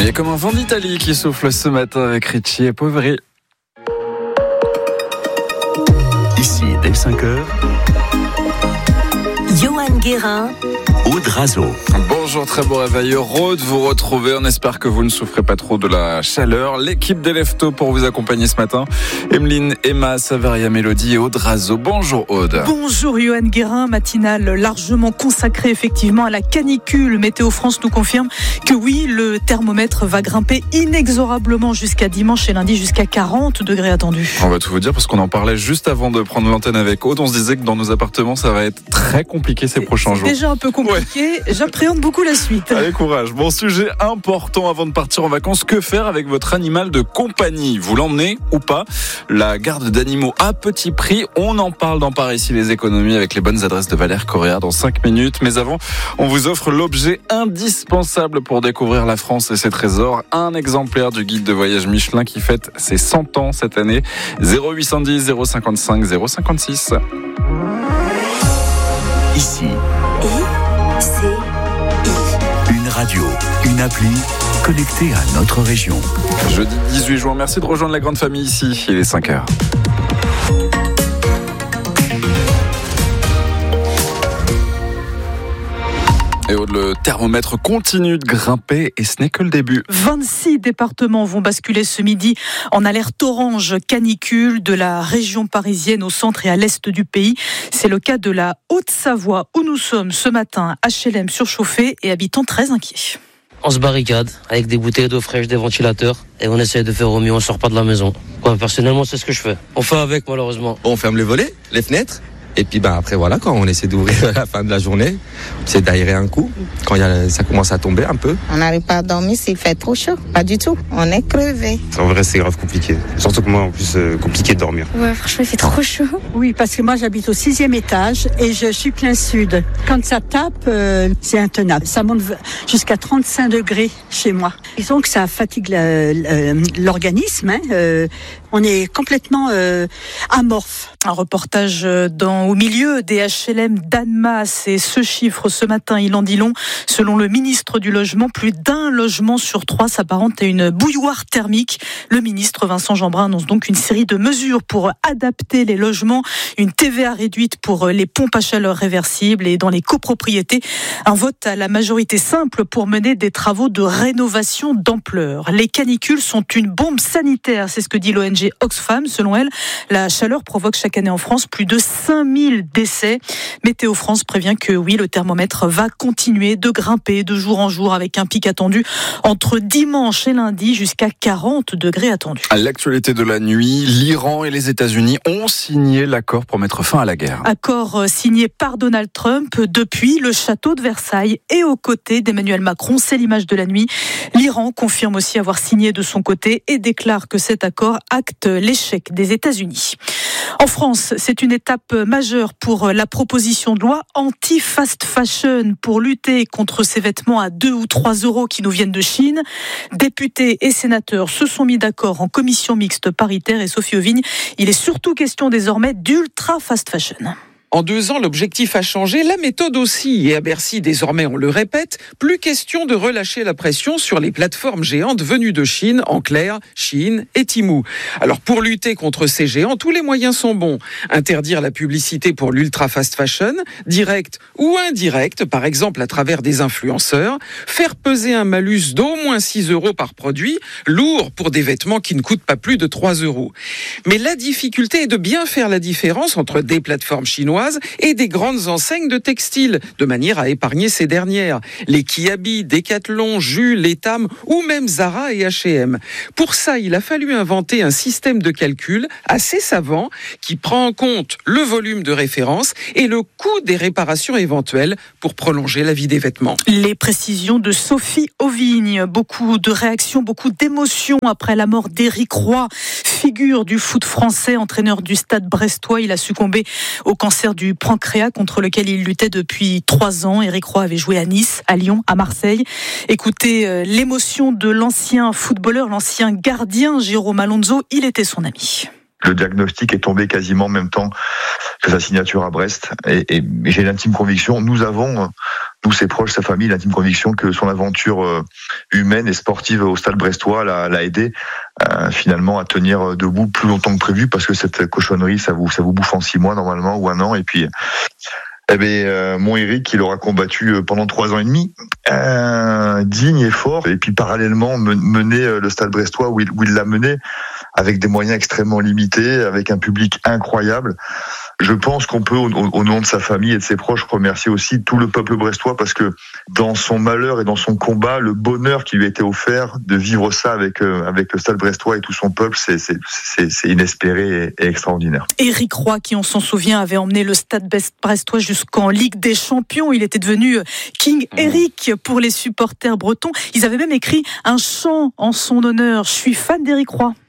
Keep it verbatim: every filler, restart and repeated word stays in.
Il y a comme un vent d'Italie qui souffle ce matin avec Richie et Poveri. Ici, dès cinq heures, Johan Guérin, Aude Razo. Bonjour, très beau réveil, heureux de vous retrouver. On espère que vous ne souffrez pas trop de la chaleur. L'équipe des Leftos pour vous accompagner ce matin. Emeline, Emma, Saveria, Mélodie et Aude Razo. Bonjour Aude. Bonjour Johan Guérin, matinale largement consacrée effectivement à la canicule. Météo France nous confirme que oui, le thermomètre va grimper inexorablement jusqu'à dimanche et lundi, jusqu'à quarante degrés attendus. On va tout vous dire parce qu'on en parlait juste avant de prendre l'antenne avec Aude. On se disait que dans nos appartements, ça va être très compliqué ces prochains C'est jours. déjà un peu compliqué. Ouais. J'appréhende beaucoup la suite. Allez, courage. Bon, sujet important avant de partir en vacances. Que faire avec votre animal de compagnie? Vous l'emmenez ou pas? La garde d'animaux à petit prix. On en parle dans Par ici les économies avec les bonnes adresses de Valère Correa dans cinq minutes. Mais avant, on vous offre l'objet indispensable pour découvrir la France et ses trésors. Un exemplaire du guide de voyage Michelin qui fête ses cent ans cette année. zéro huit cent dix, zéro cinquante-cinq, zéro cinquante-six. Ici, I, C, I. une radio, une appli connectée à notre région. Jeudi dix-huit juin, merci de rejoindre la grande famille ici. Il est cinq heures. Et le thermomètre continue de grimper et ce n'est que le début. vingt-six départements vont basculer ce midi en alerte orange canicule de la région parisienne au centre et à l'est du pays. C'est le cas de la Haute-Savoie où nous sommes ce matin. H L M surchauffé et habitants très inquiets. On se barricade avec des bouteilles d'eau fraîche, des ventilateurs et on essaie de faire au mieux, on sort pas de la maison. Ouais, personnellement, c'est ce que je fais. On fait avec malheureusement. On ferme les volets, les fenêtres. Et puis bah après voilà, quand on essaie d'ouvrir à la fin de la journée, on essaie d'aérer un coup quand il y a, ça commence à tomber un peu. On n'arrive pas à dormir s'il fait trop chaud, pas du tout, on est crevé. En vrai c'est grave compliqué, surtout que moi en plus euh, compliqué de dormir. Ouais franchement il fait trop chaud. Oui parce que moi j'habite au sixième étage et je suis plein sud. Quand ça tape euh, c'est intenable, ça monte jusqu'à trente-cinq degrés chez moi. Disons que ça fatigue la, l'organisme, hein, euh, on est complètement euh, amorphe. Un reportage dans, au milieu des H L M d'Annemasse et ce chiffre ce matin, il en dit long. Selon le ministre du Logement, plus d'un logement sur trois s'apparente à une bouilloire thermique. Le ministre Vincent Jeanbrun annonce donc une série de mesures pour adapter les logements, une T V A réduite pour les pompes à chaleur réversibles et dans les copropriétés, un vote à la majorité simple pour mener des travaux de rénovation d'ampleur. Les canicules sont une bombe sanitaire, c'est ce que dit l'O N G Oxfam. Selon elle, la chaleur provoque chaque année en France plus de cinq mille décès. Météo France prévient que oui, le thermomètre va continuer de grimper de jour en jour avec un pic attendu entre dimanche et lundi jusqu'à quarante degrés attendus. À l'actualité de la nuit, l'Iran et les États-Unis ont signé l'accord pour mettre fin à la guerre. Accord signé par Donald Trump depuis le château de Versailles et aux côtés d'Emmanuel Macron. C'est l'image de la nuit. L'Iran confirme aussi avoir signé de son côté et déclare que cet accord acte l'échec des États-Unis. En France, c'est une étape majeure pour la proposition de loi anti-fast fashion pour lutter contre ces vêtements à deux ou trois euros qui nous viennent de Chine. Députés et sénateurs se sont mis d'accord en commission mixte paritaire et Sophie Auvigne, il est surtout question désormais d'ultra fast fashion. En deux ans, l'objectif a changé, la méthode aussi. Et à Bercy, désormais, on le répète, plus question de relâcher la pression sur les plateformes géantes venues de Chine, en clair, Chine et Temu. Alors, pour lutter contre ces géants, tous les moyens sont bons. Interdire la publicité pour l'ultra fast fashion, directe ou indirecte, par exemple à travers des influenceurs. Faire peser un malus d'au moins six euros par produit, lourd pour des vêtements qui ne coûtent pas plus de trois euros. Mais la difficulté est de bien faire la différence entre des plateformes chinoises et des grandes enseignes de textiles, de manière à épargner ces dernières. Les Kiabi, Decathlon, Jules, Etam ou même Zara et H et M. Pour ça, il a fallu inventer un système de calcul assez savant qui prend en compte le volume de référence et le coût des réparations éventuelles pour prolonger la vie des vêtements. Les précisions de Sophie Auvigne. Beaucoup de réactions, beaucoup d'émotions après la mort d'Éric Roy, figure du foot français, entraîneur du Stade brestois. Il a succombé au cancer du pancréas contre lequel il luttait depuis trois ans. Éric Roy avait joué à Nice, à Lyon, à Marseille. Écoutez euh, l'émotion de l'ancien footballeur, l'ancien gardien Jérôme Alonso. Il était son ami. Le diagnostic est tombé quasiment en même temps que sa signature à Brest. Et, et, et j'ai l'intime conviction, nous avons, nous ses proches, sa famille, l'intime conviction que son aventure humaine et sportive au Stade Brestois l'a, l'a aidé euh, finalement à tenir debout plus longtemps que prévu, parce que cette cochonnerie, ça vous, ça vous bouffe en six mois normalement ou un an. Et puis, eh bien, euh, mon Eric, il aura combattu pendant trois ans et demi, euh, digne et fort, et puis parallèlement mener le Stade Brestois où il, où il l'a mené, avec des moyens extrêmement limités, avec un public incroyable. Je pense qu'on peut, au, au nom de sa famille et de ses proches, remercier aussi tout le peuple brestois, parce que dans son malheur et dans son combat, le bonheur qui lui a été offert de vivre ça avec euh, avec le Stade Brestois et tout son peuple, c'est c'est c'est, c'est inespéré et, et extraordinaire. Éric Roy, qui on s'en souvient, avait emmené le Stade Brestois jusqu'en Ligue des Champions. Il était devenu King Eric pour les supporters bretons. Ils avaient même écrit un chant en son honneur. Je suis fan d'Éric Roy.